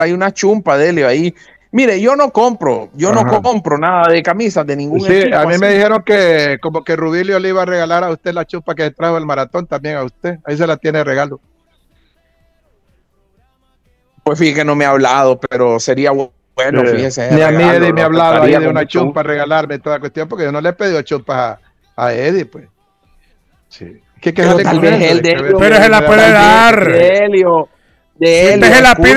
hay una chumpa de Helio ahí. Mire, yo no compro nada de camisas de ningún Sí, equipo. a mí así. me dijeron que como que Rubilio le iba a regalar a usted la chupa que trajo el maratón también a usted. Ahí se la tiene de regalo. Pues fíjese que no me ha hablado, pero sería bueno, fíjese, ese Ni a mí regalo, Eddie me lo ha hablado ahí aceptaría de con una mucho chumpa gusto. regalarme toda cuestión, porque yo no le he pedido chumpas a Eddie, pues. Sí. ¿Qué Pero sale tal con vez eso? el De de que a ver Helio, si Pero se Eddie me la da puede tal una vez chumpa. dar. de Helio, Si de usted Helio, se la pide